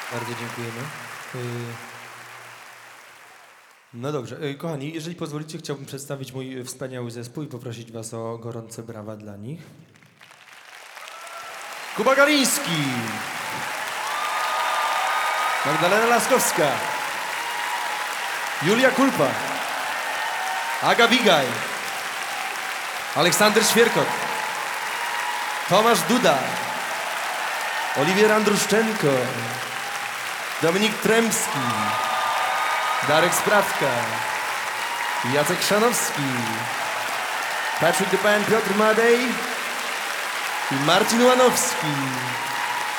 Bardzo dziękujemy. No dobrze, kochani, jeżeli pozwolicie, chciałbym przedstawić mój wspaniały zespół i poprosić was o gorące brawa dla nich. Kuba Galiński, Magdalena Laskowska, Julia Kulpa, Aga Bigaj, Aleksander Świerkot, Tomasz Duda, Oliwier Andruszczenko, Dominik Tremski, Darek Sprawka, Jacek Szanowski, Patrick the Pan, Piotr Madej i Marcin Łanowski.